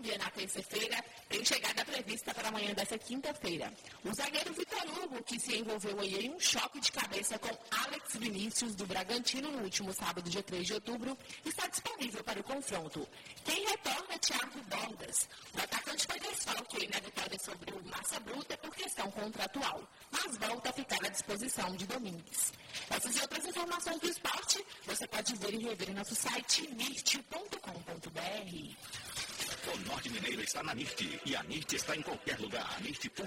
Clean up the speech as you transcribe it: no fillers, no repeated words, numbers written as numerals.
Colômbia na terça-feira tem chegada prevista para amanhã dessa quinta-feira. O zagueiro Vitor Hugo, que se envolveu em um choque de cabeça com Alex Vinícius do Bragantino no último sábado, dia 3 de outubro, está disponível para o confronto. Quem retorna é Thiago Bordas. O atacante foi desfalque na vitória sobre o Massa Bruta por questão contratual, mas volta a ficar à disposição de Domingues. Essas e outras informações do esporte você pode ver e rever em nosso site nirt.com.br. O Norte Mineiro está na NIRT e a NIRT está em qualquer lugar. NIRT.